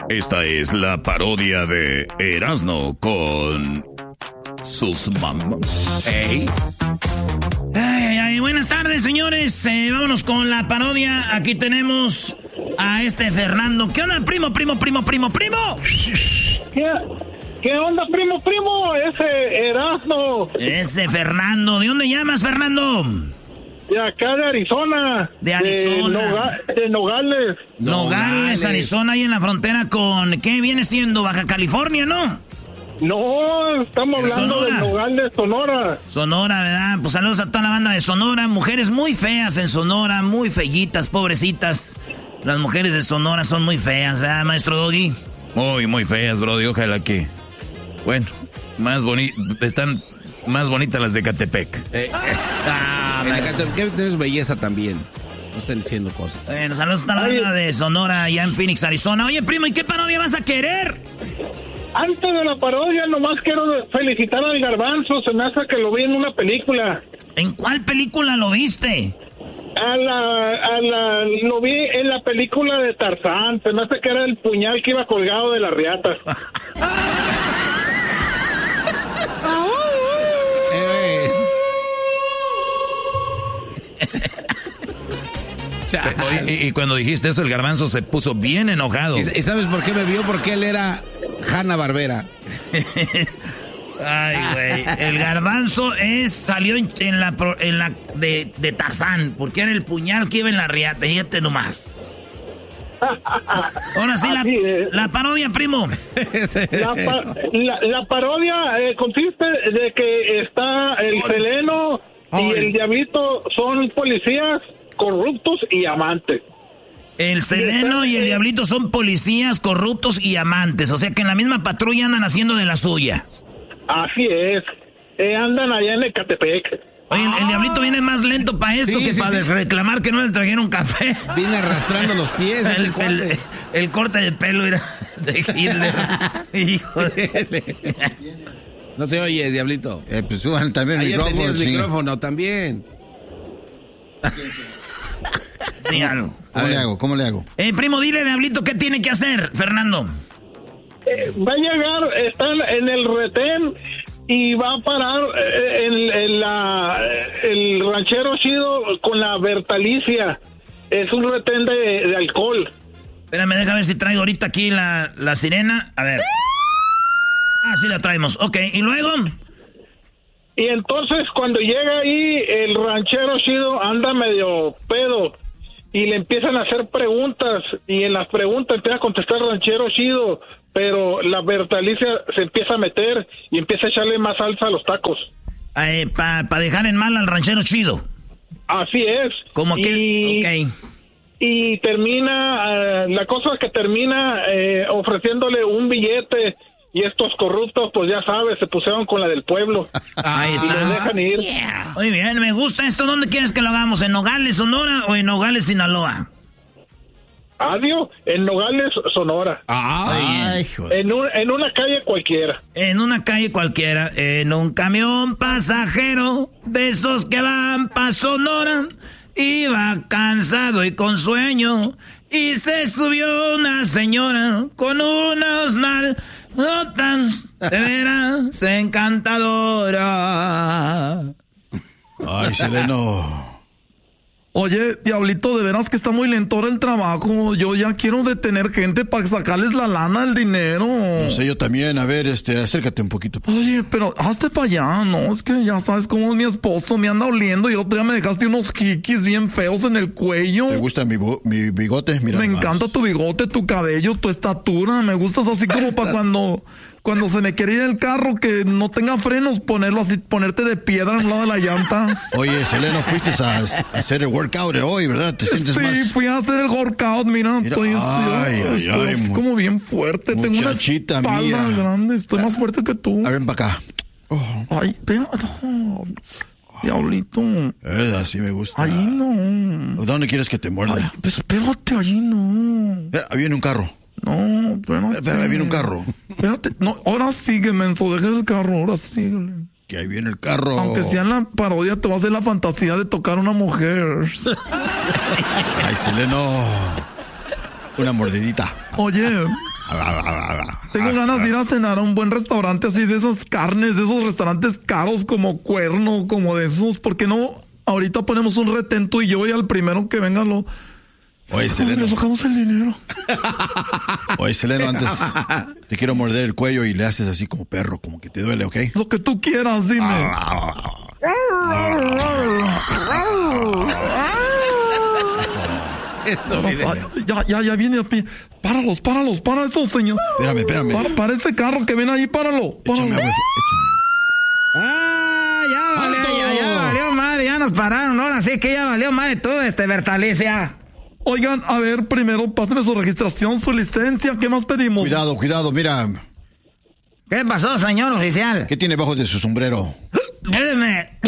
Esta es la parodia de Erasmo con sus mamás. Hey. Ay, buenas tardes, señores. Vámonos con la parodia. Aquí tenemos a Fernando. ¿Qué onda, primo? ¿Qué onda, primo? Ese Erasmo. Ese Fernando. ¿De dónde llamas, Fernando? De acá de Arizona. De Arizona. De Nogales. Nogales, Arizona, ahí en la frontera con... ¿Qué viene siendo? Baja California, ¿no? No, estamos hablando Sonora. de Nogales, Sonora. Sonora, ¿verdad? Pues saludos a toda la banda de Sonora. Mujeres muy feas en Sonora, muy feyitas, pobrecitas. Las mujeres de Sonora son muy feas, ¿verdad, maestro Doggy? Muy feas, brody. Ojalá que... Bueno, están más bonitas las de Catepec. En Ecatepec tienes belleza también. No están diciendo cosas. Bueno, saludos a toda la banda de Sonora, allá en Phoenix, Arizona. Oye, primo, ¿y qué parodia vas a querer? Antes de la parodia, nomás quiero felicitar al Garbanzo. Se me hace que lo vi en una película. ¿En cuál película lo viste? Lo vi en la película de Tarzán. Se me hace que era el puñal que iba colgado de las riatas. Y cuando dijiste eso, el Garbanzo se puso bien enojado. ¿Y sabes por qué me vio? Porque él era Hanna-Barbera. Ay, güey. El Garbanzo salió en la de Tarzán, porque era el puñal que iba en la riata. Fíjate nomás. Ahora sí, la parodia, primo. La parodia consiste de que está el Seleno y el Diablito son policías corruptos y amantes. El Seleno y el Diablito son policías corruptos y amantes. O sea que en la misma patrulla andan haciendo de la suya. Así es. Andan allá en Ecatepec. Oye, el Diablito viene más lento para esto que para reclamar que no le trajeron café. Viene arrastrando los pies. El corte de pelo era de Hitler. Hijo de... No te oyes, Diablito. Pues suban también el micrófono. Tenías micrófono también. Dígalo. ¿Cómo le hago? Primo, dile, Diablito, ¿qué tiene que hacer, Fernando? Va a llegar, están en el retén y va a parar el ranchero chido con la Bertalicia. Es un retén de alcohol. Espérame, déjame ver si traigo ahorita aquí la sirena. A ver. Sí la traemos. Ok, ¿y luego? Y entonces cuando llega ahí, el ranchero chido anda medio pedo y le empiezan a hacer preguntas y en las preguntas empieza a contestar el ranchero chido, pero la Bertalicia se empieza a meter y empieza a echarle más salsa a los tacos. Para dejar en mal al ranchero chido. Así es. Como que... Ok. Y termina, la cosa es que termina ofreciéndole un billete. Y estos corruptos, pues ya sabes, se pusieron con la del pueblo. Ahí está. Y los dejan ir. Yeah. Muy bien, me gusta esto. ¿Dónde quieres que lo hagamos? ¿En Nogales, Sonora o en Nogales, Sinaloa? Adiós, en Nogales, Sonora. En una calle cualquiera. En una calle cualquiera. En un camión pasajero de esos que van pa' Sonora. Iba cansado y con sueño. Y se subió una señora con unos nalgotas de veras encantadora. Ay, Seleno. Oye, Diablito, de veras que está muy lento ahora el trabajo. Yo ya quiero detener gente para sacarles la lana, el dinero. No sé, yo también. A ver, acércate un poquito. Oye, pero hazte para allá, ¿no? Es que ya sabes cómo es mi esposo. Me anda oliendo y el otro día me dejaste unos jikis bien feos en el cuello. ¿Te gusta mi bigote? Mira, me encanta tu bigote, tu cabello, tu estatura. Me gustas así como para cuando se me quiere ir el carro que no tenga frenos, ponerlo así, ponerte de piedra al lado de la llanta. Oye, Seleno, fuiste a hacer el workout hoy, ¿verdad? ¿Te sientes más? Sí, fui a hacer el workout, mira estoy así como bien fuerte. Tengo una espalda grande, estoy más fuerte que tú. A ver, para acá. Ay, pero no. Diablito. Así me gusta. Ahí no. ¿Dónde quieres que te muerda? Ay, pues espérate, allí no. Viene un carro. No, espérate. Ahí viene un carro. Espérate. No, ahora sigue, menso. Deja el carro, ahora síguele. Que ahí viene el carro. Aunque sea en la parodia, te va a hacer la fantasía de tocar a una mujer. Ay, Seleno. Una mordidita. Oye, Tengo ganas de ir a cenar a un buen restaurante así de esas carnes, de esos restaurantes caros como Cuerno, como de esos. ¿Por qué no? Ahorita ponemos un retén tú y yo y al primero que venga lo... Oye, Seleno. Le sacamos el dinero. Oye, Seleno, antes te quiero morder el cuello y le haces así como perro, como que te duele, ¿ok? Lo que tú quieras, dime. Ya viene a pie. Páralos, para eso, señor. Espérame. Para ese carro que ven ahí, páralo. Échame agua, Ya valió madre, ya nos pararon. Ahora sí que ya valió madre tú, Bertalicia. Oigan, a ver, primero páseme su registración, su licencia. ¿Qué más pedimos? Cuidado, mira. ¿Qué pasó, señor oficial? ¿Qué tiene bajo de su sombrero? Espérame.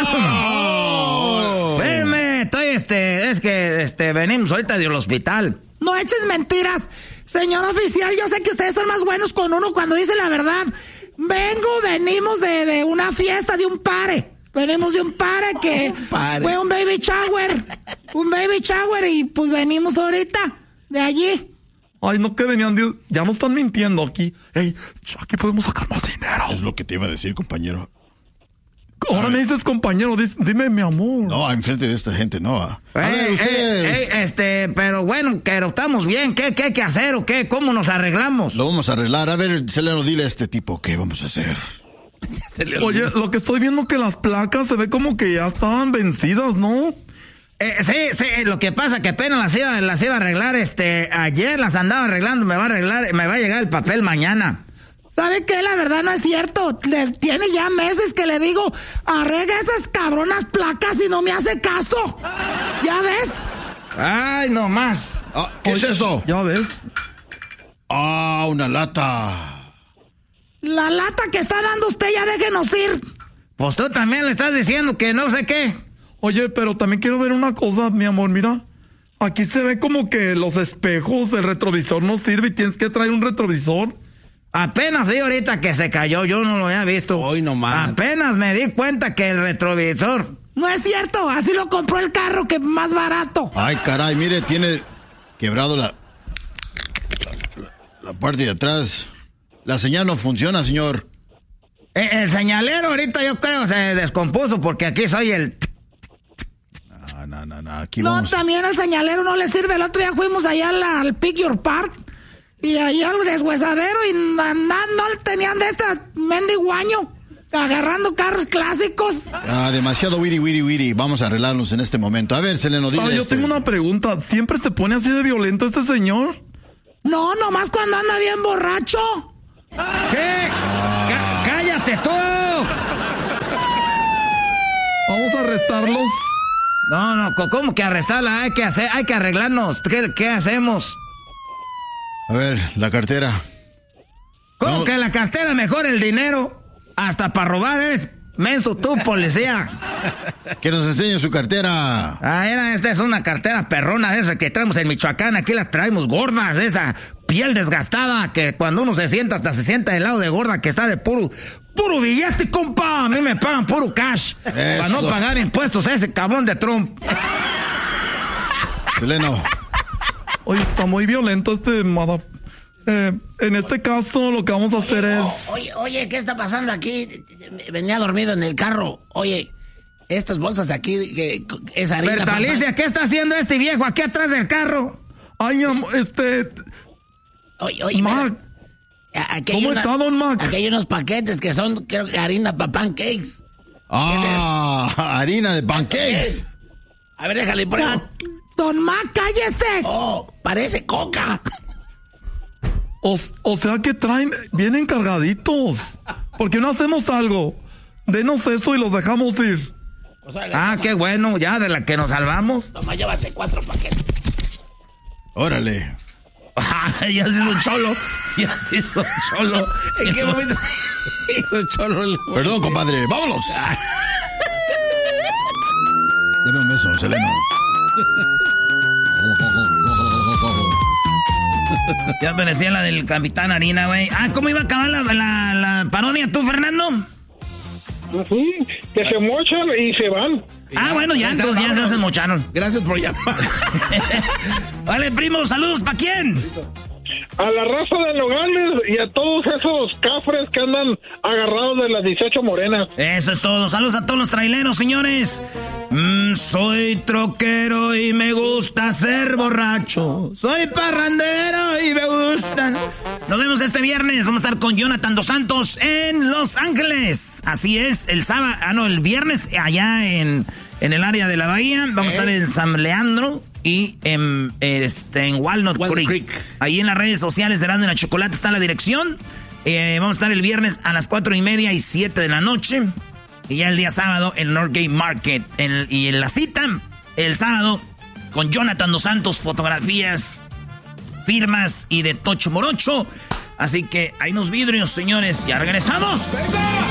Espérame, es que venimos ahorita del hospital. No eches mentiras, señor oficial. Yo sé que ustedes son más buenos con uno cuando dice la verdad. Venimos de una fiesta, de un pare. Venimos de un pare que fue un baby shower. Un baby shower y pues venimos ahorita de allí. Ay, no que venían, ya no están mintiendo aquí. Ey, aquí podemos sacar más dinero. Es lo que te iba a decir, compañero. Ahora me dices compañero, dime mi amor. No, enfrente de esta gente, no. A ver, ustedes. Pero bueno, pero estamos bien. ¿Qué hay que hacer o qué? ¿Cómo nos arreglamos? Lo vamos a arreglar. A ver, Seleno, dile a este tipo qué vamos a hacer. Oye, lo que estoy viendo que las placas se ve como que ya estaban vencidas, ¿no? Sí, lo que pasa que apenas las iba a arreglar, ayer las andaba arreglando, me va a llegar el papel mañana. ¿Sabe qué? La verdad no es cierto. Tiene ya meses que le digo, arregla esas cabronas placas y no me hace caso. ¿Ya ves? Ay, no más. ¿Qué es eso? Ya ves. Una lata. La lata que está dando usted, ya déjenos ir. Pues tú también le estás diciendo que no sé qué. Oye, pero también quiero ver una cosa, mi amor, mira. Aquí se ve como que los espejos, el retrovisor no sirve y tienes que traer un retrovisor. Apenas vi ahorita que se cayó, yo no lo había visto. Hoy nomás. Apenas me di cuenta que el retrovisor... No es cierto, así lo compró el carro, que más barato. Ay, caray, mire, tiene quebrado la parte de atrás. La señal no funciona, señor. El señalero ahorita yo creo se descompuso porque aquí soy el... No, aquí vamos. No, también el señalero no le sirve. El otro día fuimos allá al Pick Your Part y allá al deshuesadero y no tenían de este mendiguaño agarrando carros clásicos. Demasiado wiri. Vamos a arreglarnos en este momento. A ver, Seleno, dile. Yo tengo una pregunta. ¿Siempre se pone así de violento este señor? No, nomás cuando anda bien borracho. ¿Qué? ¡Cállate tú! Vamos a arrestarlos. No, ¿cómo que arrestarla? Hay que arreglarnos. ¿Qué hacemos? A ver, la cartera. ¿Cómo no. que la cartera mejor el dinero? Hasta para robar eres menso tú, policía. Que nos enseñe su cartera. Esta es una cartera perrona de esas que traemos en Michoacán. Aquí las traemos gordas, de esa piel desgastada que cuando uno se sienta, hasta se sienta del lado de gorda que está de puro billete, compa. A mí me pagan puro cash. Eso. Para no pagar impuestos a ese cabrón de Trump. Seleno. Oye, está muy violento en este caso lo que vamos a hacer es... Oye, ¿qué está pasando aquí? Venía dormido en el carro. Oye, estas bolsas de aquí, que es harina... Bertalicia, ¿qué está haciendo este viejo aquí atrás del carro? Ay, mi amor, Oye, Mac. ¿Cómo está, don Mac? Aquí hay unos paquetes que son, creo que harina para pancakes. Harina de pancakes. A ver, déjale por ahí. Don Mac, cállese. Parece coca. O sea que vienen cargaditos. ¿Por qué no hacemos algo? Denos eso y los dejamos ir. Qué bueno, ya de la que nos salvamos. Toma, llévate 4 paquetes. Órale. Ya se hizo cholo. ¿En qué momento se hizo cholo? Perdón, compadre, vámonos. Dame un beso, Seleno. Ya parecía la del Capitán Harina, güey. ¿Cómo iba a acabar la parodia tú, Fernando? Sí, que se mochan y se van. Bueno, ya se mocharon. Gracias por llamar. Vale, primo, saludos, ¿para quién? a la raza de Nogales y a todos esos cafres que andan agarrados de las 18 morenas. Eso es todo. Saludos a todos los traileros, señores. Soy troquero y me gusta ser borracho. Soy parrandero y me gustan. Nos vemos este viernes. Vamos a estar con Jonathan Dos Santos en Los Ángeles. Así es, el sábado, el viernes allá en el área de la bahía. Vamos a estar en San Leandro y en Walnut Creek. Ahí en las redes sociales de Erasmo y la Chocolate está la dirección. Vamos a estar el viernes a las 4:30 y 7 de la noche. Y ya el día sábado en Northgate Market. Y en la cita, el sábado, con Jonathan Dos Santos, fotografías, firmas y de Tocho Morocho. Así que hay unos vidrios, señores. Ya regresamos. ¡Venga!